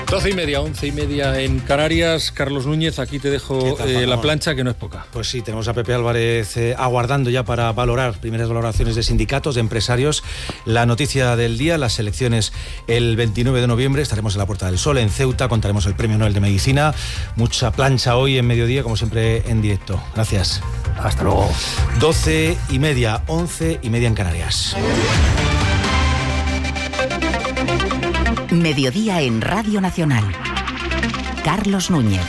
12:30, 11:30 en Canarias. Carlos Núñez, aquí te dejo la plancha, que no es poca. Pues sí, tenemos a Pepe Álvarez aguardando ya para valorar primeras valoraciones de sindicatos, de empresarios. La noticia del día, las elecciones el 29 de noviembre. Estaremos en la Puerta del Sol, en Ceuta. Contaremos el Premio Nobel de Medicina. Mucha plancha hoy en mediodía, como siempre, en directo. Gracias. Hasta luego. 12:30, 11:30 en Canarias. Mediodía en Radio Nacional. Carlos Núñez.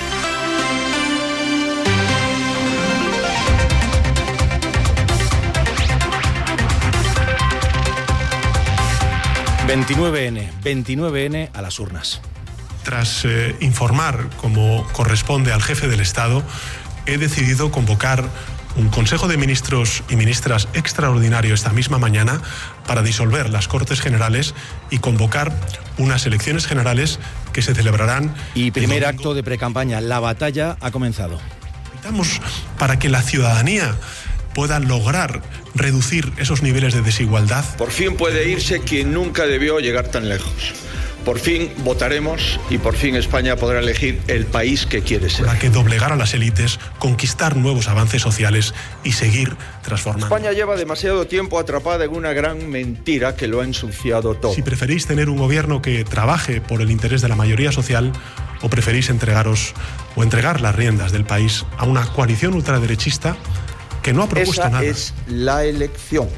...29N a las urnas. Tras informar, como corresponde al jefe del Estado, he decidido convocar un Consejo de Ministros y Ministras extraordinario esta misma mañana para disolver las Cortes Generales y convocar unas elecciones generales que se celebrarán. Y primer acto de precampaña, la batalla ha comenzado. Invitamos para que la ciudadanía pueda lograr reducir esos niveles de desigualdad. Por fin puede irse quien nunca debió llegar tan lejos. Por fin votaremos y por fin España podrá elegir el país que quiere ser. Para que doblegar a las élites, conquistar nuevos avances sociales y seguir transformando. España lleva demasiado tiempo atrapada en una gran mentira que lo ha ensuciado todo. Si preferís tener un gobierno que trabaje por el interés de la mayoría social, o preferís entregar las riendas del país a una coalición ultraderechista que no ha propuesto nada. Esa es la elección.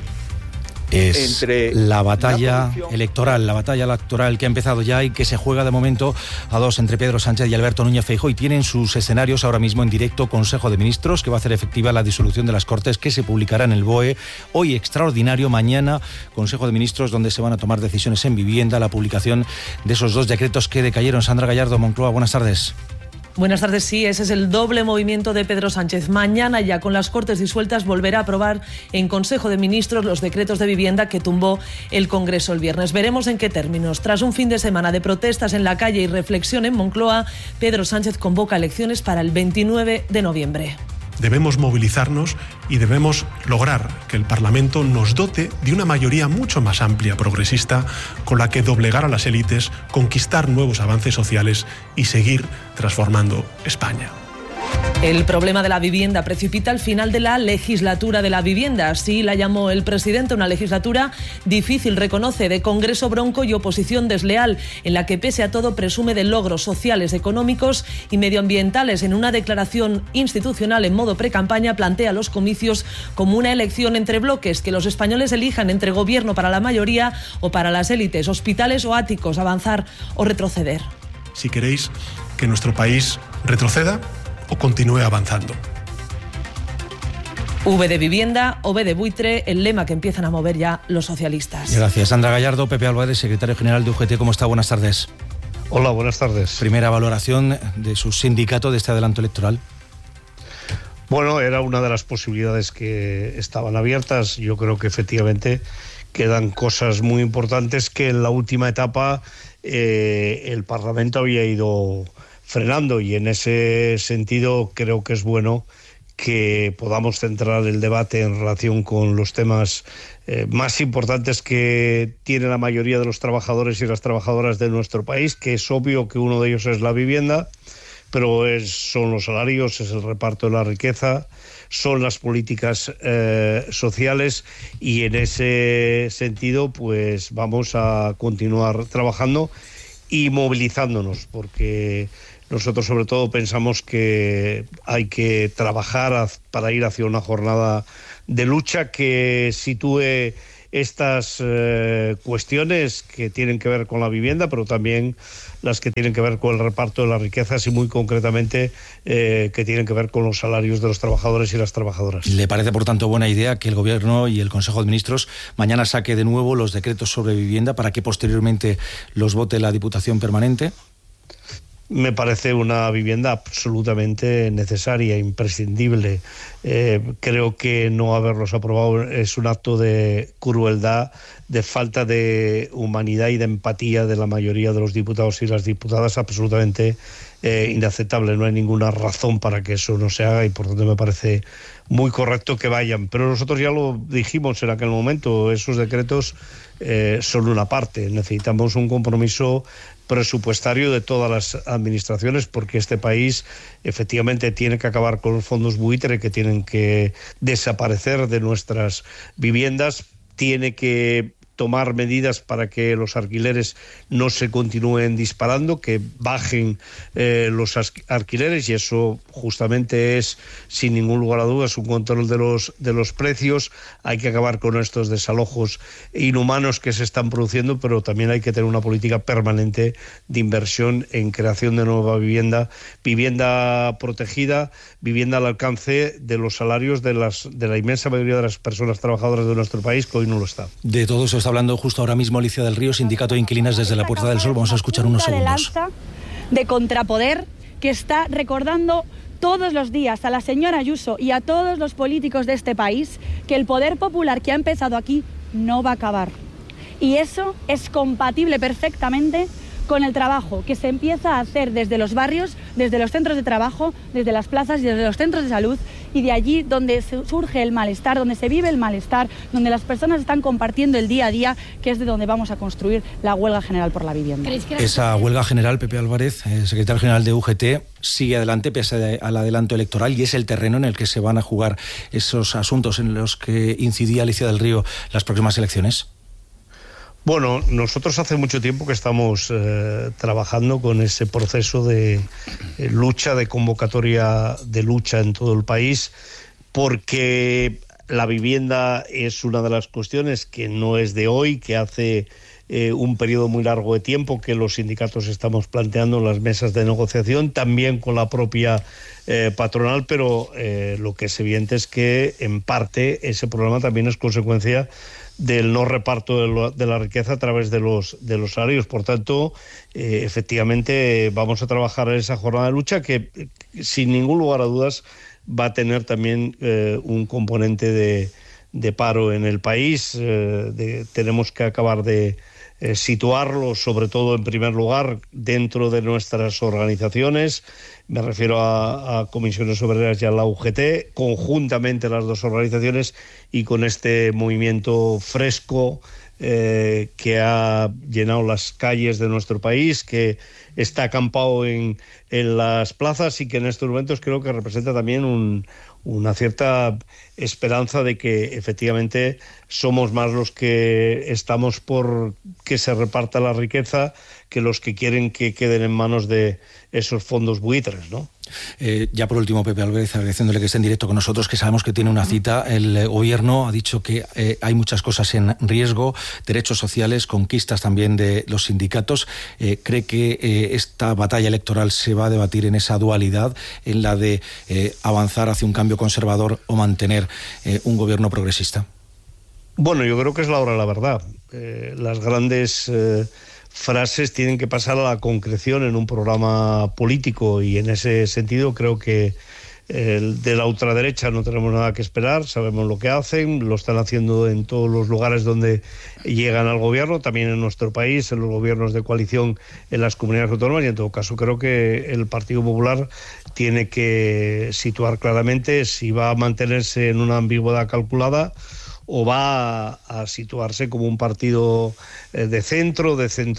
Es la batalla electoral que ha empezado ya y que se juega de momento a dos entre Pedro Sánchez y Alberto Núñez Feijóo, y tienen sus escenarios ahora mismo en directo. Consejo de Ministros, que va a hacer efectiva la disolución de las Cortes, que se publicará en el BOE. Hoy extraordinario, mañana Consejo de Ministros, donde se van a tomar decisiones en vivienda, la publicación de esos dos decretos que decayeron. Sandra Gallardo, Moncloa, buenas tardes. Buenas tardes, sí, ese es el doble movimiento de Pedro Sánchez. Mañana, ya con las Cortes disueltas, volverá a aprobar en Consejo de Ministros los decretos de vivienda que tumbó el Congreso el viernes. Veremos en qué términos. Tras un fin de semana de protestas en la calle y reflexión en Moncloa, Pedro Sánchez convoca elecciones para el 29 de noviembre. Debemos movilizarnos y debemos lograr que el Parlamento nos dote de una mayoría mucho más amplia, progresista, con la que doblegar a las élites, conquistar nuevos avances sociales y seguir transformando España. El problema de la vivienda precipita el final de la legislatura de la vivienda. Así la llamó el presidente, una legislatura difícil, reconoce, de Congreso bronco y oposición desleal, en la que pese a todo presume de logros sociales, económicos y medioambientales. En una declaración institucional en modo precampaña plantea los comicios como una elección entre bloques, que los españoles elijan entre gobierno para la mayoría o para las élites, hospitales o áticos, avanzar o retroceder. Si queréis que nuestro país retroceda o continúe avanzando. V de vivienda o V de buitre, el lema que empiezan a mover ya los socialistas. Gracias. Sandra Gallardo. Pepe Álvarez, secretario general de UGT, ¿cómo está? Buenas tardes. Hola, buenas tardes. Primera valoración de su sindicato de este adelanto electoral. Bueno, era una de las posibilidades que estaban abiertas. Yo creo que efectivamente quedan cosas muy importantes que en la última etapa el Parlamento había ido frenando, y en ese sentido creo que es bueno que podamos centrar el debate en relación con los temas más importantes que tiene la mayoría de los trabajadores y las trabajadoras de nuestro país, que es obvio que uno de ellos es la vivienda, pero son los salarios, es el reparto de la riqueza, son las políticas sociales, y en ese sentido pues vamos a continuar trabajando y movilizándonos, porque nosotros sobre todo pensamos que hay que trabajar para ir hacia una jornada de lucha que sitúe estas cuestiones que tienen que ver con la vivienda, pero también las que tienen que ver con el reparto de las riquezas y muy concretamente que tienen que ver con los salarios de los trabajadores y las trabajadoras. ¿Le parece, por tanto, buena idea que el Gobierno y el Consejo de Ministros mañana saque de nuevo los decretos sobre vivienda para que posteriormente los vote la Diputación Permanente? Me parece una vivienda absolutamente necesaria, imprescindible. Creo que no haberlos aprobado es un acto de crueldad de falta de humanidad y de empatía de la mayoría de los diputados y las diputadas absolutamente inaceptable. No hay ninguna razón para que eso no se haga y por tanto me parece muy correcto que vayan. Pero nosotros ya lo dijimos en aquel momento, esos decretos son una parte. Necesitamos un compromiso presupuestario de todas las administraciones porque este país efectivamente tiene que acabar con los fondos buitre que tienen que desaparecer de nuestras viviendas, tiene que tomar medidas para que los alquileres no se continúen disparando, que bajen los alquileres, y eso justamente es, sin ningún lugar a dudas, un control de los precios. Hay que acabar con estos desalojos inhumanos que se están produciendo, pero también hay que tener una política permanente de inversión en creación de nueva vivienda, vivienda protegida, vivienda al alcance de los salarios de la inmensa mayoría de las personas trabajadoras de nuestro país, que hoy no lo está. De todo eso está hablando justo ahora mismo Alicia del Río, Sindicato de Inquilinas desde la Puerta del Sol. Vamos a escuchar unos segundos. De contrapoder que está recordando todos los días a la señora Ayuso y a todos los políticos de este país que el poder popular que ha empezado aquí no va a acabar. Y eso es compatible perfectamente con el trabajo que se empieza a hacer desde los barrios, desde los centros de trabajo, desde las plazas y desde los centros de salud, y de allí donde surge el malestar, donde se vive el malestar, donde las personas están compartiendo el día a día, que es de donde vamos a construir la huelga general por la vivienda. Esa huelga general, Pepe Álvarez, secretario general de UGT, sigue adelante pese al adelanto electoral, y es el terreno en el que se van a jugar esos asuntos en los que incidía Alicia del Río las próximas elecciones. Bueno, nosotros hace mucho tiempo que estamos trabajando con ese proceso de lucha, de convocatoria de lucha en todo el país, porque la vivienda es una de las cuestiones que no es de hoy, que hace un periodo muy largo de tiempo que los sindicatos estamos planteando en las mesas de negociación, también con la propia patronal, pero lo que es evidente es que en parte ese problema también es consecuencia del no reparto de la riqueza a través de los salarios. Por tanto, efectivamente vamos a trabajar en esa jornada de lucha que sin ningún lugar a dudas va a tener también un componente de paro en el país. Tenemos que acabar de situarlo, sobre todo en primer lugar, dentro de nuestras organizaciones. Me refiero a Comisiones Obreras y a la UGT, conjuntamente las dos organizaciones, y con este movimiento fresco que ha llenado las calles de nuestro país, que está acampado en las plazas y que en estos momentos creo que representa también una cierta esperanza de que efectivamente somos más los que estamos por que se reparta la riqueza que los que quieren que queden en manos de esos fondos buitres, ¿no? Ya por último, Pepe Álvarez, agradeciéndole que esté en directo con nosotros, que sabemos que tiene una cita. El gobierno ha dicho que hay muchas cosas en riesgo, derechos sociales, conquistas también de los sindicatos. ¿Cree que esta batalla electoral se va a debatir en esa dualidad, en la de avanzar hacia un cambio conservador o mantener un gobierno progresista? Bueno, yo creo que es la hora de la verdad. Las grandes frases tienen que pasar a la concreción en un programa político, y en ese sentido creo que de la ultraderecha no tenemos nada que esperar. Sabemos lo que hacen, lo están haciendo en todos los lugares donde llegan al gobierno, también en nuestro país, en los gobiernos de coalición en las comunidades autónomas, y en todo caso creo que el Partido Popular tiene que situar claramente si va a mantenerse en una ambigüedad calculada o va a situarse como un partido de centro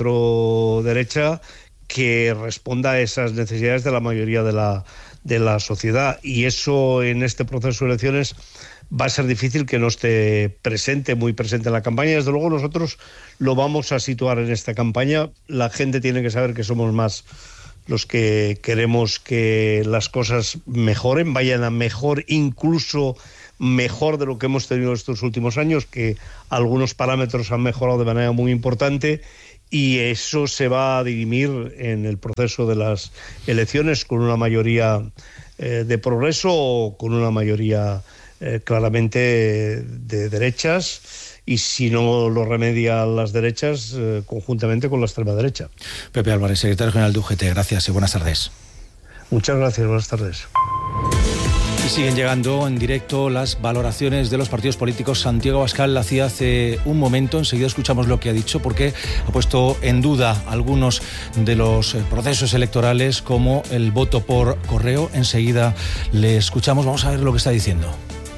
derecha, que responda a esas necesidades de la mayoría de la sociedad. Y eso, en este proceso de elecciones, va a ser difícil que no esté muy presente en la campaña. Desde luego nosotros lo vamos a situar en esta campaña. La gente tiene que saber que somos más los que queremos que las cosas mejoren, vayan a mejor, incluso mejor de lo que hemos tenido estos últimos años, que algunos parámetros han mejorado de manera muy importante, y eso se va a dirimir en el proceso de las elecciones con una mayoría de progreso o con una mayoría claramente de derechas, y si no lo remedian las derechas, conjuntamente con la extrema derecha. Pepe Álvarez, secretario general de UGT, gracias y buenas tardes. Muchas gracias, buenas tardes. Y siguen llegando en directo las valoraciones de los partidos políticos. Santiago Abascal la hacía hace un momento, enseguida escuchamos lo que ha dicho, porque ha puesto en duda algunos de los procesos electorales, como el voto por correo. Enseguida le escuchamos, vamos a ver lo que está diciendo.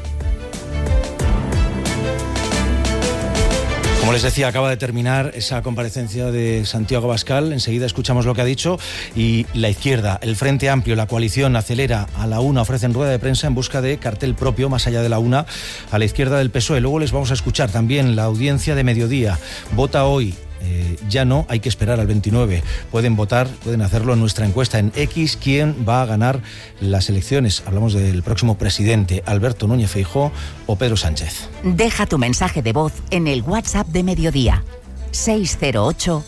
Como les decía, acaba de terminar esa comparecencia de Santiago Abascal. Enseguida escuchamos lo que ha dicho. Y la izquierda, el Frente Amplio, la coalición Acelera, a la una ofrecen rueda de prensa en busca de cartel propio, más allá de la una, a la izquierda del PSOE. Luego les vamos a escuchar también la audiencia de mediodía. Vota hoy. Ya no, hay que esperar al 29. Pueden votar, pueden hacerlo en nuestra encuesta en X, quién va a ganar las elecciones. Hablamos del próximo presidente, Alberto Núñez Feijóo o Pedro Sánchez. Deja tu mensaje de voz en el WhatsApp de Mediodía. 608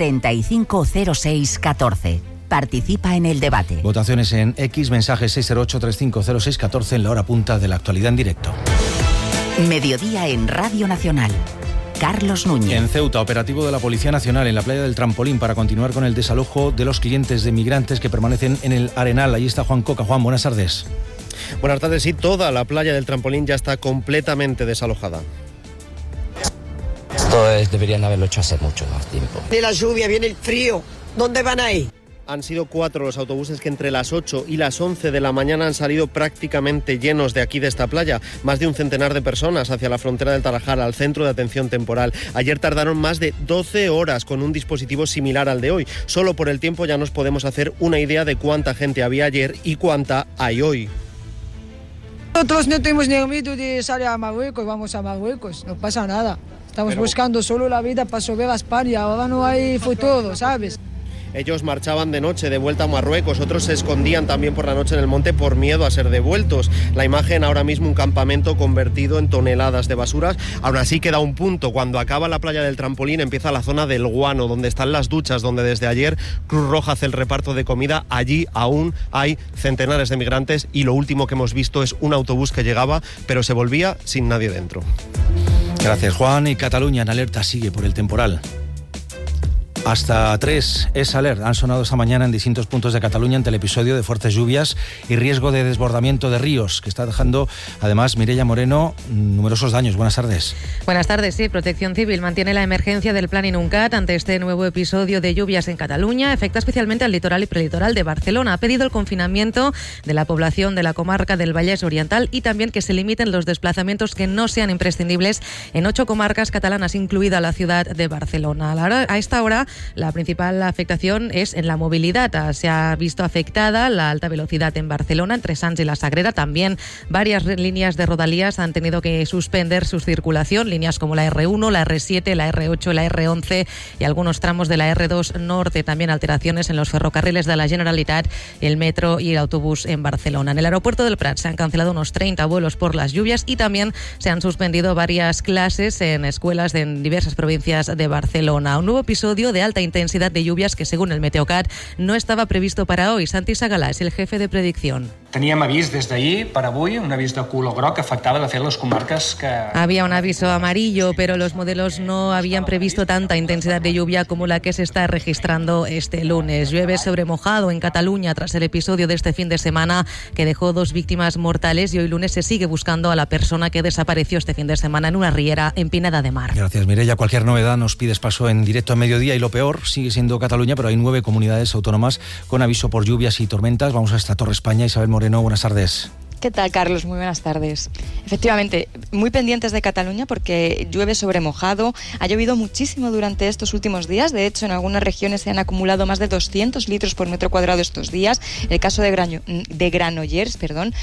350614. Participa en el debate. Votaciones en X, mensaje 608-350614 en la hora punta de la actualidad en directo. Mediodía en Radio Nacional. Carlos Núñez. En Ceuta, operativo de la Policía Nacional en la playa del Trampolín para continuar con el desalojo de los clientes de migrantes que permanecen en el Arenal. Allí está Juan Coca. Juan, buenas tardes. Buenas tardes. Sí, toda la playa del Trampolín ya está completamente desalojada. Esto deberían haberlo hecho hace mucho más tiempo. Viene la lluvia, viene el frío. ¿Dónde van a ir? Han sido 4 los autobuses que entre las 8 y las 11 de la mañana han salido prácticamente llenos de aquí, de esta playa. Más de un centenar de personas hacia la frontera del Tarajal, al centro de atención temporal. Ayer tardaron más de 12 horas con un dispositivo similar al de hoy. Solo por el tiempo ya nos podemos hacer una idea de cuánta gente había ayer y cuánta hay hoy. Nosotros no tenemos ni miedo de salir a Marruecos, vamos a Marruecos, no pasa nada. Estamos buscando solo la vida para subir a España, ahora no hay futuro, ¿sabes? Ellos marchaban de noche de vuelta a Marruecos, otros se escondían también por la noche en el monte por miedo a ser devueltos. La imagen ahora mismo, un campamento convertido en toneladas de basuras. Aún así queda un punto: cuando acaba la playa del Trampolín empieza la zona del Guano, donde están las duchas, donde desde ayer Cruz Roja hace el reparto de comida. Allí aún hay centenares de migrantes y lo último que hemos visto es un autobús que llegaba, pero se volvía sin nadie dentro. Gracias, Juan. Y Cataluña en alerta sigue por el temporal. Hasta 3 es alert. Han sonado esta mañana en distintos puntos de Cataluña ante el episodio de fuertes lluvias y riesgo de desbordamiento de ríos, que está dejando, además, Mireia Moreno, numerosos daños. Buenas tardes. Buenas tardes. Sí, Protección Civil mantiene la emergencia del Plan Inuncat ante este nuevo episodio de lluvias en Cataluña. Afecta especialmente al litoral y prelitoral de Barcelona. Ha pedido el confinamiento de la población de la comarca del Vallès Oriental y también que se limiten los desplazamientos que no sean imprescindibles en 8 comarcas catalanas, incluida la ciudad de Barcelona. A esta hora, la principal afectación es en la movilidad. Se ha visto afectada la alta velocidad en Barcelona, entre Sants y la Sagrera. También varias líneas de Rodalías han tenido que suspender su circulación. Líneas como la R1, la R7, la R8, la R11 y algunos tramos de la R2 Norte. También alteraciones en los ferrocarriles de la Generalitat, el metro y el autobús en Barcelona. En el aeropuerto del Prat se han cancelado unos 30 vuelos por las lluvias y también se han suspendido varias clases en escuelas en diversas provincias de Barcelona. Un nuevo episodio de alta intensidad de lluvias que, según el Meteocat, no estava previsto para hoy. Santi Sagalà és el jefe de predicció. Teníem avís des d'ahir per avui, un avís de color groc que afectava de fet les comarques que... Había un aviso amarillo, pero los modelos no habían previsto tanta intensidad de lluvia como la que se está registrando este lunes. Llueve sobre mojado en Cataluña tras el episodio de este fin de semana que dejó 2 víctimas mortales y hoy lunes se sigue buscando a la persona que desapareció este fin de semana en una riera en Pineda de Mar. Gracias, Mireia. Cualquier novedad nos pides paso en directo a mediodía. Y lo peor sigue siendo Cataluña, pero hay 9 comunidades autónomas con aviso por lluvias y tormentas. Vamos hasta Torre España. Isabel Moreno, buenas tardes. ¿Qué tal, Carlos? Muy buenas tardes. Efectivamente, muy pendientes de Cataluña porque llueve sobre mojado. Ha llovido muchísimo durante estos últimos días. De hecho, en algunas regiones se han acumulado más de 200 litros por metro cuadrado estos días. El caso de Granollers,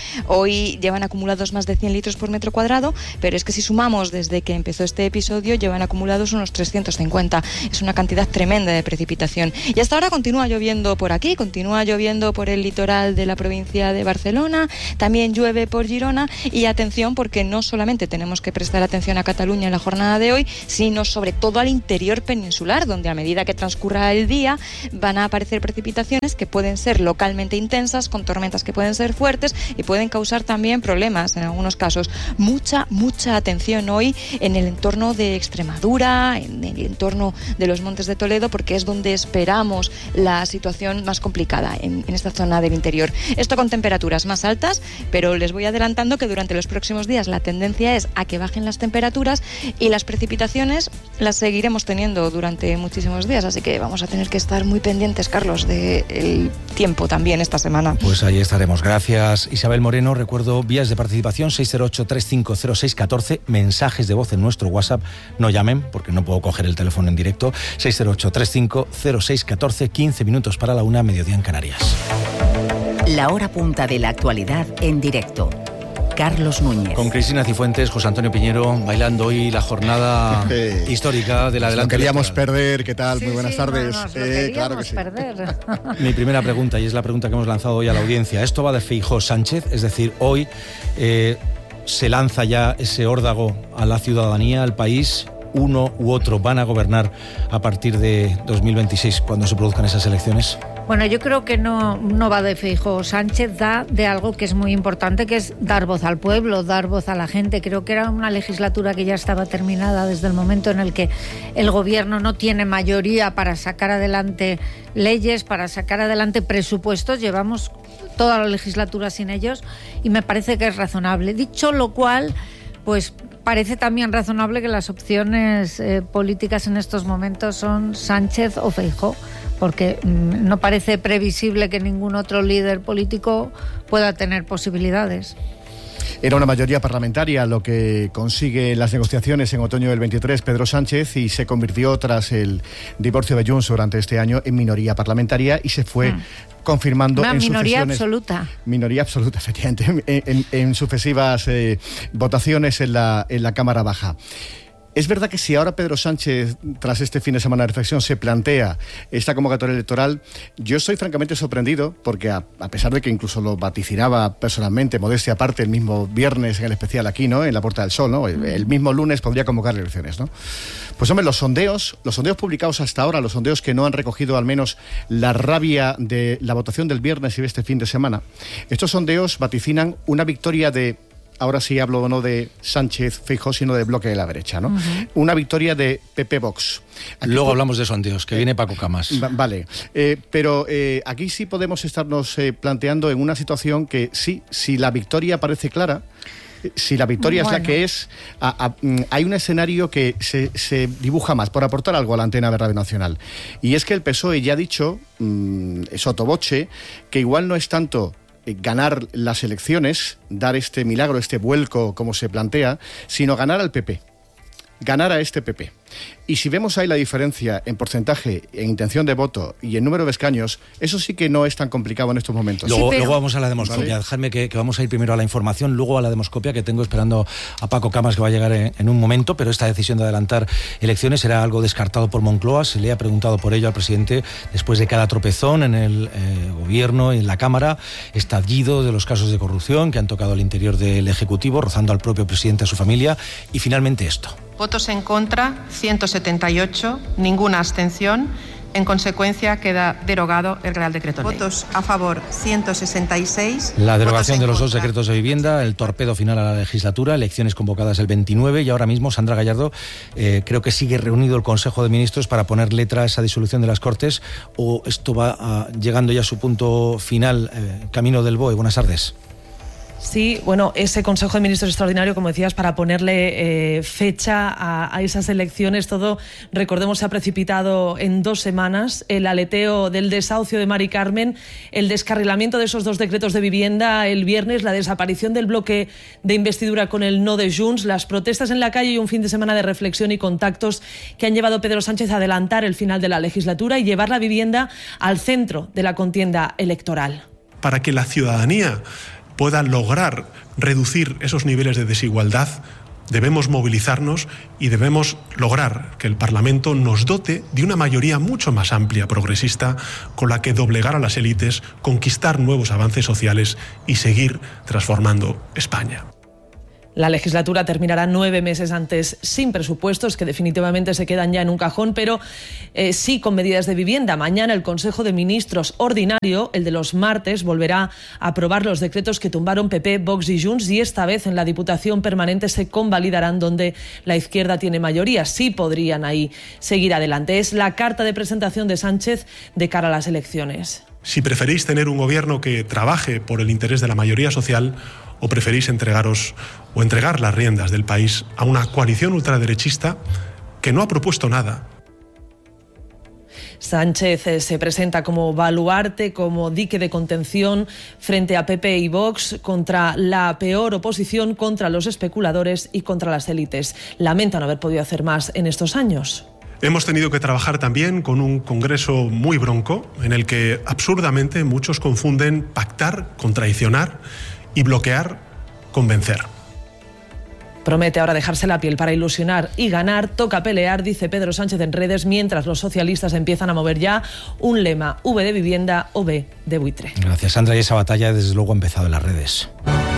hoy llevan acumulados más de 100 litros por metro cuadrado, pero es que si sumamos desde que empezó este episodio, llevan acumulados unos 350. Es una cantidad tremenda de precipitación. Y hasta ahora continúa lloviendo por aquí, continúa lloviendo por el litoral de la provincia de Barcelona, también llueve por Girona y atención porque no solamente tenemos que prestar atención a Cataluña en la jornada de hoy, sino sobre todo al interior peninsular, donde a medida que transcurra el día van a aparecer precipitaciones que pueden ser localmente intensas, con tormentas que pueden ser fuertes y pueden causar también problemas en algunos casos. Mucha atención hoy en el entorno de Extremadura, en el entorno de los Montes de Toledo, porque es donde esperamos la situación más complicada en esta zona del interior. Esto con temperaturas más altas, pero pero les voy adelantando que durante los próximos días la tendencia es a que bajen las temperaturas y las precipitaciones las seguiremos teniendo durante muchísimos días, así que vamos a tener que estar muy pendientes, Carlos, del tiempo también esta semana. Pues ahí estaremos. Gracias, Isabel Moreno. Recuerdo vías de participación: 608-350614, mensajes de voz en nuestro WhatsApp. No llamen porque no puedo coger el teléfono en directo. 608-350614, 15 minutos para la 1, mediodía en Canarias. La hora punta de la actualidad en directo. Carlos Núñez. Con Cristina Cifuentes, José Antonio Piñero, bailando hoy la jornada histórica del adelante. No queríamos electoral. perder. ¿Qué tal? Muy buenas tardes. Claro que sí. Perder. Mi primera pregunta, y es la pregunta que hemos lanzado hoy a la audiencia. ¿Esto va de Feijóo-Sánchez? Es decir, hoy se lanza ya ese órdago a la ciudadanía, al país. Uno u otro van a gobernar a partir de 2026, cuando se produzcan esas elecciones. Bueno, yo creo que no va de Feijóo. Sánchez da de algo que es muy importante, que es dar voz al pueblo, dar voz a la gente. Creo que era una legislatura que ya estaba terminada desde el momento en el que el gobierno no tiene mayoría para sacar adelante leyes, para sacar adelante presupuestos. Llevamos toda la legislatura sin ellos y me parece que es razonable. Dicho lo cual, pues parece también razonable que las opciones políticas en estos momentos son Sánchez o Feijóo, porque no parece previsible que ningún otro líder político pueda tener posibilidades. Era una mayoría parlamentaria lo que consigue las negociaciones en otoño del 23 Pedro Sánchez, y se convirtió, tras el divorcio de Junts durante este año, en minoría parlamentaria y se fue confirmando en minoría sucesiones, absoluta. Minoría absoluta, efectivamente, en sucesivas votaciones en la Cámara Baja. Es verdad que si ahora Pedro Sánchez, tras este fin de semana de reflexión, se plantea esta convocatoria electoral, yo estoy francamente sorprendido, porque a pesar de que incluso lo vaticinaba personalmente, modestia aparte, el mismo viernes en el especial aquí, ¿no?, en la Puerta del Sol, ¿no?, el mismo lunes podría convocar elecciones, ¿no? Pues hombre, los sondeos publicados hasta ahora, los sondeos que no han recogido al menos la rabia de la votación del viernes y de este fin de semana, estos sondeos vaticinan una victoria de... Ahora sí hablo no de Sánchez-Feijóo, sino de bloque de la derecha, ¿no? Una victoria de PP-Vox. Luego hablamos de sondeos, que viene Paco Camas. Vale, pero aquí sí podemos estarnos planteando en una situación que sí, si la victoria parece clara, si la victoria es la que es, hay un escenario que se dibuja más, por aportar algo a la antena de Radio Nacional. Y es que el PSOE ya ha dicho, sotto voce, que igual no es tanto ganar las elecciones, dar este milagro, este vuelco como se plantea, sino ganar al PP, ganar a este PP. Y si vemos ahí la diferencia en porcentaje, en intención de voto y en número de escaños, eso sí que no es tan complicado en estos momentos. Luego vamos a la demoscopia. ¿Vale? Dejadme que vamos a ir primero a la información, luego a la demoscopia, que tengo esperando a Paco Camas, que va a llegar en un momento, pero esta decisión de adelantar elecciones era algo descartado por Moncloa. Se le ha preguntado por ello al presidente después de cada tropezón en el gobierno y en la Cámara, estallido de los casos de corrupción que han tocado al interior del Ejecutivo, rozando al propio presidente, a su familia, y finalmente esto. Votos en contra, 178, ninguna abstención. En consecuencia, queda derogado el Real Decreto Ley. Votos a favor, 166. La derogación de los dos decretos de vivienda, el torpedo final a la legislatura, elecciones convocadas el 29, y ahora mismo Sandra Gallardo, creo que sigue reunido el Consejo de Ministros para poner letra a esa disolución de las Cortes, o esto va llegando ya a su punto final, camino del BOE. Buenas tardes. Sí, bueno, ese Consejo de Ministros extraordinario, como decías, para ponerle fecha a esas elecciones, todo, recordemos, se ha precipitado en 2 semanas. El aleteo del desahucio de Mari Carmen, el descarrilamiento de esos 2 decretos de vivienda el viernes, la desaparición del bloque de investidura con el no de Junts, las protestas en la calle y un fin de semana de reflexión y contactos que han llevado a Pedro Sánchez a adelantar el final de la legislatura y llevar la vivienda al centro de la contienda electoral. Para que la ciudadanía pueda lograr reducir esos niveles de desigualdad, debemos movilizarnos y debemos lograr que el Parlamento nos dote de una mayoría mucho más amplia, progresista, con la que doblegar a las élites, conquistar nuevos avances sociales y seguir transformando España. La legislatura terminará 9 meses antes sin presupuestos, que definitivamente se quedan ya en un cajón, pero sí con medidas de vivienda. Mañana el Consejo de Ministros ordinario, el de los martes, volverá a aprobar los decretos que tumbaron PP, Vox y Junts, y esta vez en la Diputación Permanente se convalidarán donde la izquierda tiene mayoría. Sí podrían ahí seguir adelante. Es la carta de presentación de Sánchez de cara a las elecciones. Si preferís tener un gobierno que trabaje por el interés de la mayoría social o preferís entregar las riendas del país a una coalición ultraderechista que no ha propuesto nada. Sánchez se presenta como baluarte, como dique de contención frente a PP y Vox contra la peor oposición, contra los especuladores y contra las élites. Lamenta no haber podido hacer más en estos años. Hemos tenido que trabajar también con un Congreso muy bronco, en el que absurdamente muchos confunden pactar con traicionar y bloquear con vencer. Promete ahora dejarse la piel para ilusionar y ganar. Toca pelear, dice Pedro Sánchez en redes, mientras los socialistas empiezan a mover ya un lema: V de vivienda o B de buitre. Gracias, Sandra. Y esa batalla desde luego ha empezado en las redes.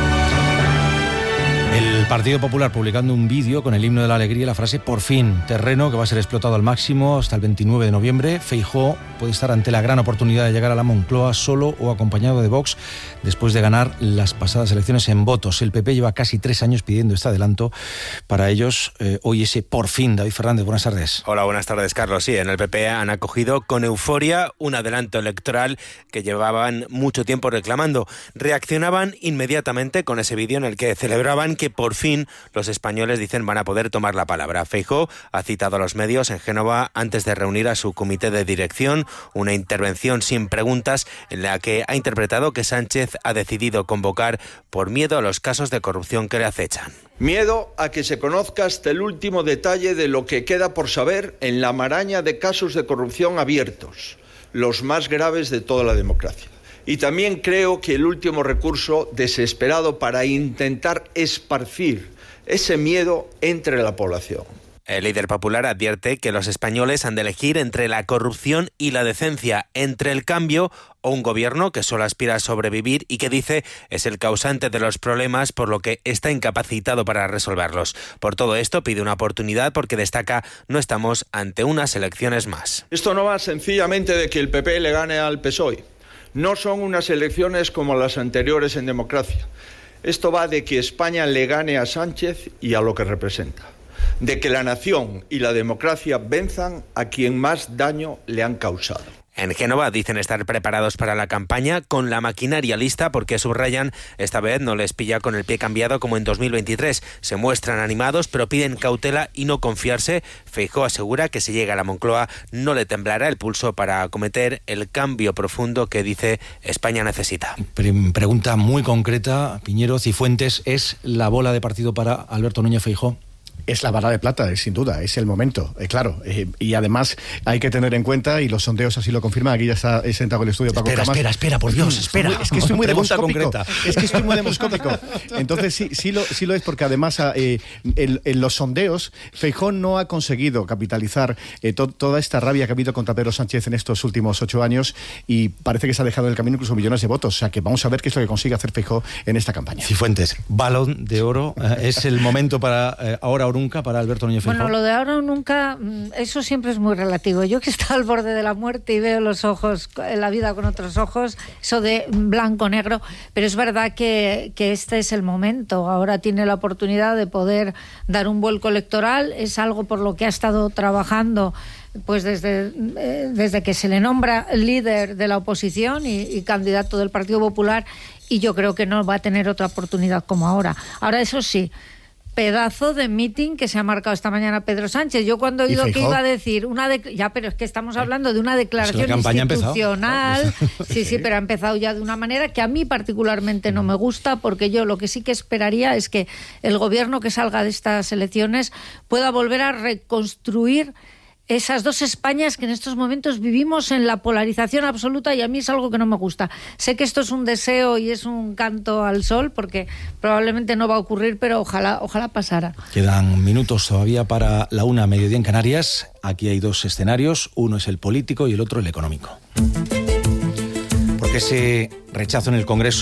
El Partido Popular publicando un vídeo con el himno de la alegría y la frase "por fin", terreno que va a ser explotado al máximo hasta el 29 de noviembre. Feijóo puede estar ante la gran oportunidad de llegar a la Moncloa solo o acompañado de Vox después de ganar las pasadas elecciones en votos. El PP lleva casi 3 años pidiendo este adelanto. Para ellos, hoy ese por fin. David Fernández, buenas tardes. Hola, buenas tardes, Carlos. Sí, en el PP han acogido con euforia un adelanto electoral que llevaban mucho tiempo reclamando. Reaccionaban inmediatamente con ese vídeo en el que celebraban que por fin los españoles, dicen, van a poder tomar la palabra. Feijóo ha citado a los medios en Génova antes de reunir a su comité de dirección, una intervención sin preguntas en la que ha interpretado que Sánchez ha decidido convocar por miedo a los casos de corrupción que le acechan. Miedo a que se conozca hasta el último detalle de lo que queda por saber en la maraña de casos de corrupción abiertos, los más graves de toda la democracia. Y también creo que el último recurso desesperado para intentar esparcir ese miedo entre la población. El líder popular advierte que los españoles han de elegir entre la corrupción y la decencia, entre el cambio o un gobierno que solo aspira a sobrevivir y que dice es el causante de los problemas, por lo que está incapacitado para resolverlos. Por todo esto pide una oportunidad porque destaca: no estamos ante unas elecciones más. Esto no va sencillamente de que el PP le gane al PSOE. No son unas elecciones como las anteriores en democracia. Esto va de que España le gane a Sánchez y a lo que representa. De que la nación y la democracia venzan a quien más daño le han causado. En Génova dicen estar preparados para la campaña con la maquinaria lista porque, subrayan, esta vez no les pilla con el pie cambiado como en 2023. Se muestran animados pero piden cautela y no confiarse. Feijóo asegura que si llega a la Moncloa no le temblará el pulso para acometer el cambio profundo que dice España necesita. Pregunta muy concreta, Piñero, Cifuentes, ¿es la bola de partido para Alberto Núñez Feijóo? Es la vara de plata, sin duda, es el momento, claro. Y además hay que tener en cuenta, y los sondeos así lo confirman, aquí ya está sentado en el estudio Paco Camas. Espera, por Dios, espera. Es que estoy muy demoscópico. Entonces sí lo es, porque además en los sondeos Feijóo no ha conseguido capitalizar toda esta rabia que ha habido contra Pedro Sánchez en estos últimos 8 años, y parece que se ha dejado en el camino incluso millones de votos. O sea que vamos a ver qué es lo que consigue hacer Feijóo en esta campaña. Cifuentes, Balón de Oro, ¿es el momento para ahora o nunca para Alberto Núñez Feijóo? Bueno, lo de ahora o nunca, eso siempre es muy relativo. Yo, que he estado al borde de la muerte y veo los ojos, la vida con otros ojos, eso de blanco-negro, pero es verdad que este es el momento. Ahora tiene la oportunidad de poder dar un vuelco electoral. Es algo por lo que ha estado trabajando pues desde que se le nombra líder de la oposición y candidato del Partido Popular, y yo creo que no va a tener otra oportunidad como ahora. Ahora, eso sí, pedazo de meeting que se ha marcado esta mañana Pedro Sánchez. Yo cuando he oído que iba a decir pero es que estamos hablando de una declaración institucional. Sí, pero ha empezado ya de una manera que a mí particularmente no me gusta, porque yo lo que sí que esperaría es que el gobierno que salga de estas elecciones pueda volver a reconstruir esas dos Españas que en estos momentos vivimos en la polarización absoluta, y a mí es algo que no me gusta. Sé que esto es un deseo y es un canto al sol, porque probablemente no va a ocurrir, pero ojalá pasara. Quedan minutos todavía para la 1:00, mediodía en Canarias. Aquí hay 2 escenarios, uno es el político y el otro el económico. Porque ese rechazo en el Congreso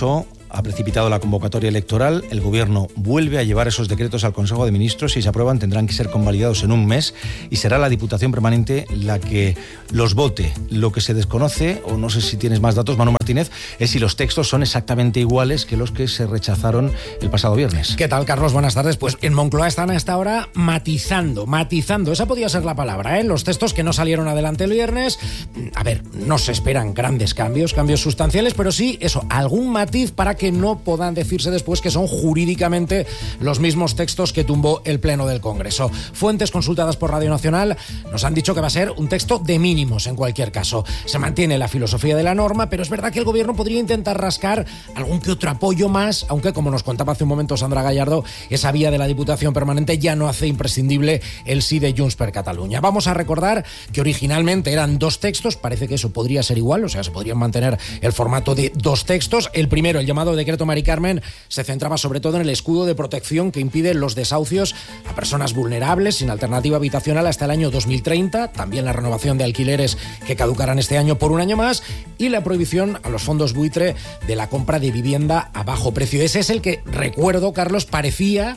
ha precipitado la convocatoria electoral. El Gobierno vuelve a llevar esos decretos al Consejo de Ministros. Si se aprueban, tendrán que ser convalidados en un mes y será la Diputación Permanente la que los vote. Lo que se desconoce, o no sé si tienes más datos, Manu Martínez, es si los textos son exactamente iguales que los que se rechazaron el pasado viernes. ¿Qué tal, Carlos? Buenas tardes. Pues en Moncloa están a esta hora matizando. Esa podía ser la palabra, ¿eh? Los textos que no salieron adelante el viernes, a ver, no se esperan grandes cambios sustanciales, pero sí, eso, algún matiz para que no puedan decirse después que son jurídicamente los mismos textos que tumbó el Pleno del Congreso. Fuentes consultadas por Radio Nacional nos han dicho que va a ser un texto de mínimos en cualquier caso. Se mantiene la filosofía de la norma, pero es verdad que el Gobierno podría intentar rascar algún que otro apoyo más, aunque, como nos contaba hace un momento Sandra Gallardo, esa vía de la Diputación Permanente ya no hace imprescindible el sí de Junts per Catalunya. Vamos a recordar que originalmente eran 2 textos, parece que eso podría ser igual, o sea, se podrían mantener el formato de 2 textos. El primero, el llamado decreto Mari Carmen, se centraba sobre todo en el escudo de protección que impide los desahucios a personas vulnerables sin alternativa habitacional hasta el año 2030, también la renovación de alquileres que caducarán este año por un año más y la prohibición a los fondos buitre de la compra de vivienda a bajo precio. Ese es el que, recuerdo, Carlos, parecía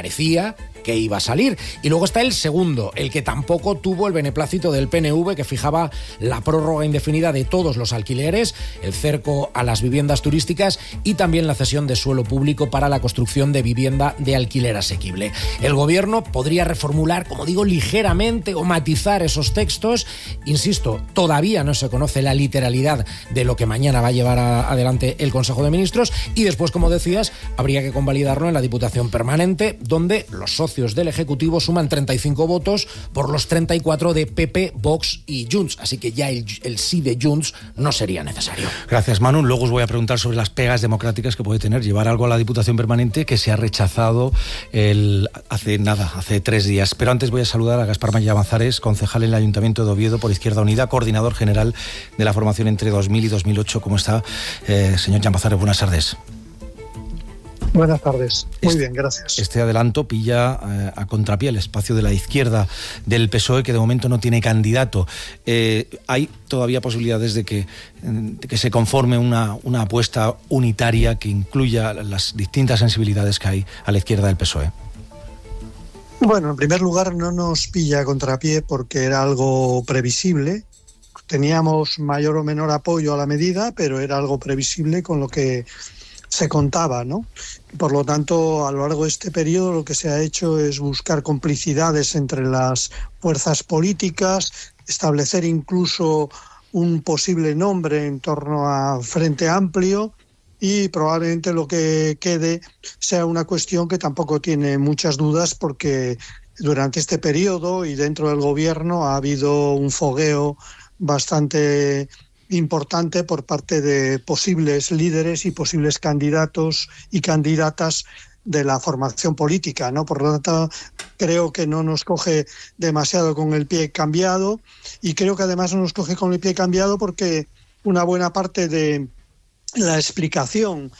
que iba a salir. Y luego está el segundo, el que tampoco tuvo el beneplácito del PNV, que fijaba la prórroga indefinida de todos los alquileres, el cerco a las viviendas turísticas y también la cesión de suelo público para la construcción de vivienda de alquiler asequible. El Gobierno podría reformular, como digo, ligeramente o matizar esos textos. Insisto, todavía no se conoce la literalidad de lo que mañana va a llevar adelante el Consejo de Ministros y después, como decías, habría que convalidarlo en la Diputación Permanente, donde los socios del Ejecutivo suman 35 votos por los 34 de PP, Vox y Junts, así que ya el sí de Junts no sería necesario. Gracias, Manu. Luego os voy a preguntar sobre las pegas democráticas que puede tener llevar algo a la Diputación Permanente que se ha rechazado hace 3 días. Pero antes voy a saludar a Gaspar Llamazares, concejal en el Ayuntamiento de Oviedo por Izquierda Unida, coordinador general de la formación entre 2000 y 2008. ¿Cómo está, señor Llamazares? Buenas tardes. Buenas tardes. Muy bien, gracias. Este adelanto pilla a contrapié el espacio de la izquierda del PSOE, que de momento no tiene candidato. ¿Hay todavía posibilidades de que se conforme una apuesta unitaria que incluya las distintas sensibilidades que hay a la izquierda del PSOE? Bueno, en primer lugar, no nos pilla a contrapié porque era algo previsible. Teníamos mayor o menor apoyo a la medida, pero era algo previsible con lo que se contaba, ¿no? Por lo tanto, a lo largo de este periodo lo que se ha hecho es buscar complicidades entre las fuerzas políticas, establecer incluso un posible nombre en torno a Frente Amplio y probablemente lo que quede sea una cuestión que tampoco tiene muchas dudas porque durante este periodo y dentro del Gobierno ha habido un fogueo bastante importante por parte de posibles líderes y posibles candidatos y candidatas de la formación política, ¿no? Por lo tanto, creo que no nos coge demasiado con el pie cambiado y creo que además no nos coge con el pie cambiado porque una buena parte de la explicación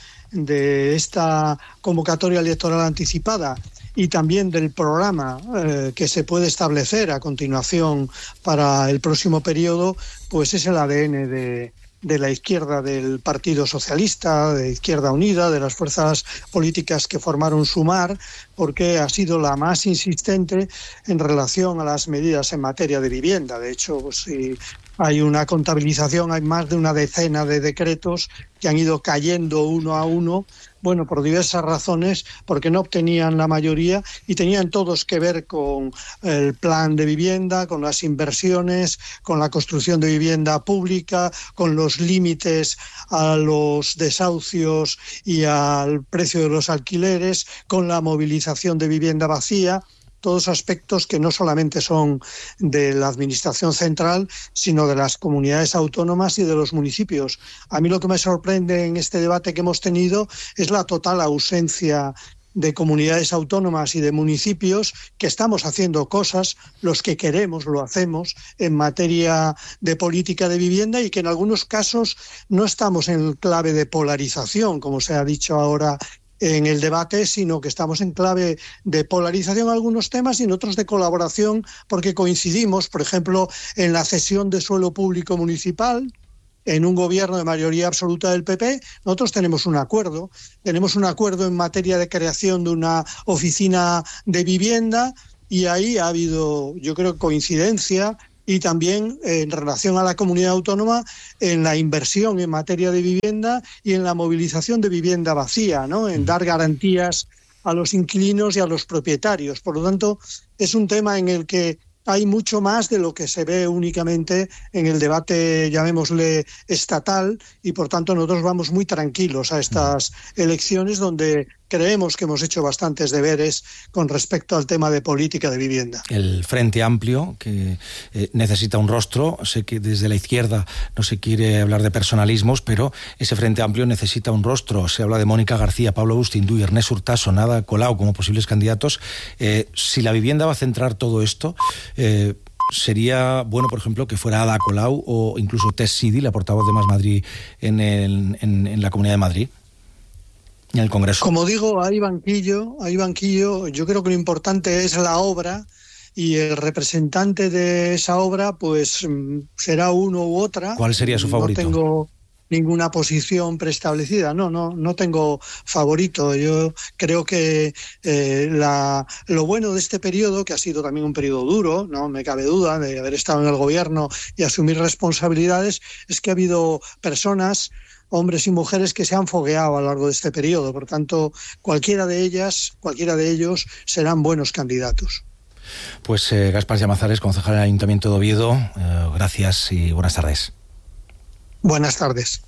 de esta convocatoria electoral anticipada y también del programa que se puede establecer a continuación para el próximo periodo, pues es el ADN de la izquierda, del Partido Socialista, de Izquierda Unida, de las fuerzas políticas que formaron Sumar, porque ha sido la más insistente en relación a las medidas en materia de vivienda. De hecho, pues, si hay una contabilización, hay más de una decena de decretos que han ido cayendo uno a uno, bueno, por diversas razones, porque no obtenían la mayoría y tenían todos que ver con el plan de vivienda, con las inversiones, con la construcción de vivienda pública, con los límites a los desahucios y al precio de los alquileres, con la movilización de vivienda vacía. Todos aspectos que no solamente son de la administración central, sino de las comunidades autónomas y de los municipios. A mí lo que me sorprende en este debate que hemos tenido es la total ausencia de comunidades autónomas y de municipios que estamos haciendo cosas, los que queremos lo hacemos en materia de política de vivienda y que en algunos casos no estamos en clave de polarización, como se ha dicho ahora en el debate, sino que estamos en clave de polarización en algunos temas y en otros de colaboración, porque coincidimos, por ejemplo, en la cesión de suelo público municipal, en un gobierno de mayoría absoluta del PP. Nosotros tenemos un acuerdo en materia de creación de una oficina de vivienda, y ahí ha habido, yo creo, coincidencia, y también en relación a la comunidad autónoma en la inversión en materia de vivienda y en la movilización de vivienda vacía, ¿no? En dar garantías a los inquilinos y a los propietarios. Por lo tanto, es un tema en el que hay mucho más de lo que se ve únicamente en el debate, llamémosle, estatal, y por tanto nosotros vamos muy tranquilos a estas elecciones, donde creemos que hemos hecho bastantes deberes con respecto al tema de política de vivienda. El Frente Amplio, que necesita un rostro. Sé que desde la izquierda no se quiere hablar de personalismos, pero ese Frente Amplio necesita un rostro. Se habla de Mónica García, Pablo Agustín y Ernest Urtasun, Ada Colau como posibles candidatos. Si la vivienda va a centrar todo esto, sería bueno, por ejemplo, que fuera Ada Colau o incluso Tess Sidi, la portavoz de Más Madrid en la Comunidad de Madrid, en el Congreso. Como digo, hay banquillo. Yo creo que lo importante es la obra, y el representante de esa obra pues será uno u otra. ¿Cuál sería su favorito? No tengo ninguna posición preestablecida, no tengo favorito. Yo creo que lo bueno de este periodo, que ha sido también un periodo duro, no me cabe duda de haber estado en el gobierno y asumir responsabilidades, es que ha habido personas, hombres y mujeres, que se han fogueado a lo largo de este periodo. Por tanto, cualquiera de ellos serán buenos candidatos. Pues Gaspar Llamazares, concejal del Ayuntamiento de Oviedo, gracias y buenas tardes. Buenas tardes.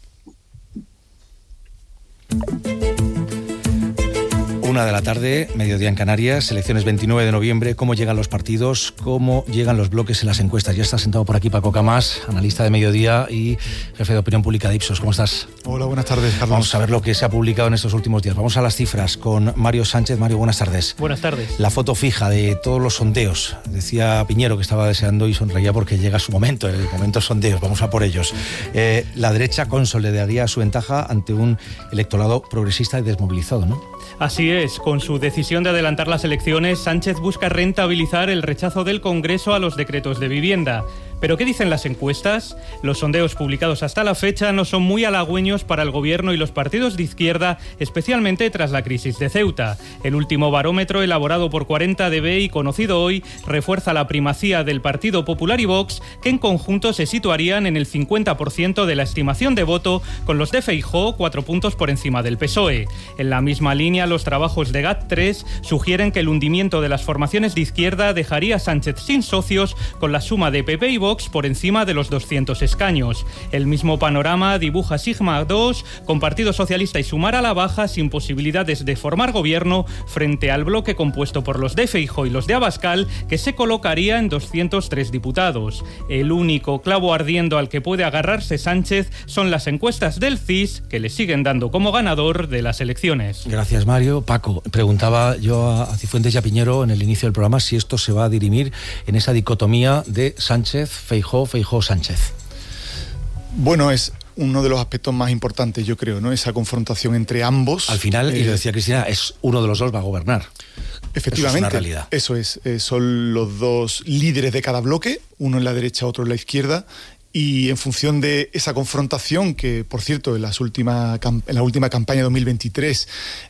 1 de la tarde, mediodía en Canarias, elecciones 29 de noviembre. ¿Cómo llegan los partidos? ¿Cómo llegan los bloques en las encuestas? Ya está sentado por aquí Paco Camás, analista de Mediodía y jefe de opinión pública de Ipsos. ¿Cómo estás? Hola, buenas tardes, Carlos. Vamos a ver lo que se ha publicado en estos últimos días. Vamos a las cifras con Mario Sánchez. Mario, buenas tardes. Buenas tardes. La foto fija de todos los sondeos. Decía Piñero que estaba deseando y sonreía porque llega su momento, el momento sondeos. Vamos a por ellos. La derecha consolidaría su ventaja ante un electorado progresista y desmovilizado, ¿no? Así es, con su decisión de adelantar las elecciones, Sánchez busca rentabilizar el rechazo del Congreso a los decretos de vivienda. ¿Pero qué dicen las encuestas? Los sondeos publicados hasta la fecha no son muy halagüeños para el Gobierno y los partidos de izquierda, especialmente tras la crisis de Ceuta. El último barómetro, elaborado por 40dB y conocido hoy, refuerza la primacía del Partido Popular y Vox, que en conjunto se situarían en el 50% de la estimación de voto, con los de Feijóo 4 puntos por encima del PSOE. En la misma línea, los trabajos de GAT3 sugieren que el hundimiento de las formaciones de izquierda dejaría a Sánchez sin socios, con la suma de PP y Vox por encima de los 200 escaños. El mismo panorama dibuja Sigma 2, con Partido Socialista y Sumar a la baja, sin posibilidades de formar gobierno, frente al bloque compuesto por los de Feijóo y los de Abascal, que se colocaría en 203 diputados. El único clavo ardiendo al que puede agarrarse Sánchez son las encuestas del CIS, que le siguen dando como ganador de las elecciones. Gracias, Mario. Paco, preguntaba yo a Cifuentes y a Piñero en el inicio del programa si esto se va a dirimir en esa dicotomía de Sánchez-Feijóo, Feijóo-Sánchez. Bueno, es uno de los aspectos más importantes, yo creo, ¿no? Esa confrontación entre ambos. Al final, y lo decía Cristina, es uno de los dos va a gobernar. Efectivamente, eso es una realidad. Eso es. Son los dos líderes de cada bloque, uno en la derecha, otro en la izquierda. Y en función de esa confrontación, que por cierto en la última campaña 2023,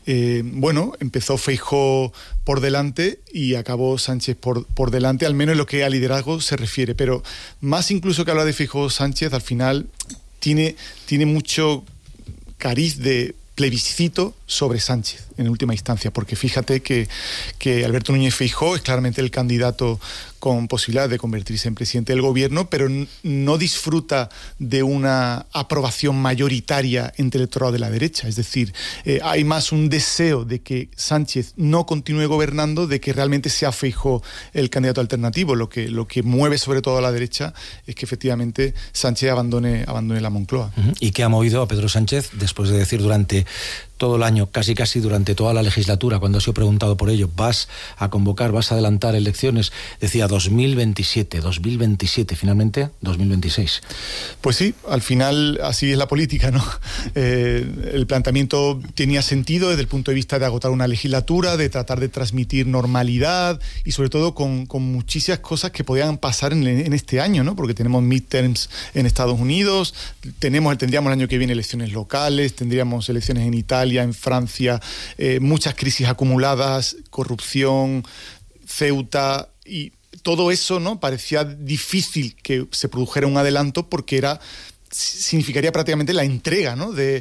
empezó Feijóo por delante y acabó Sánchez por delante, al menos en lo que a liderazgo se refiere. Pero más incluso que hablar de Feijóo, Sánchez al final tiene mucho cariz de plebiscito sobre Sánchez en última instancia, porque fíjate que Alberto Núñez Feijóo es claramente el candidato con posibilidad de convertirse en presidente del gobierno, pero no disfruta de una aprobación mayoritaria entre el electorado de la derecha. Es decir, hay más un deseo de que Sánchez no continúe gobernando, de que realmente sea Feijóo el candidato alternativo. Lo que mueve sobre todo a la derecha es que efectivamente Sánchez abandone la Moncloa. ¿Y qué ha movido a Pedro Sánchez después de decir durante todo el año, casi durante toda la legislatura, cuando ha sido preguntado por ello, vas a convocar, vas a adelantar elecciones, decía 2027, finalmente 2026. Pues sí, al final así es la política, ¿no? El planteamiento tenía sentido desde el punto de vista de agotar una legislatura, de tratar de transmitir normalidad y sobre todo con muchísimas cosas que podían pasar en este año, ¿no? Porque tenemos midterms en Estados Unidos, tendríamos el año que viene elecciones locales, tendríamos elecciones en Italia, en Francia, muchas crisis acumuladas, corrupción, Ceuta, y todo eso, ¿no? Parecía difícil que se produjera un adelanto porque significaría prácticamente la entrega, ¿no? de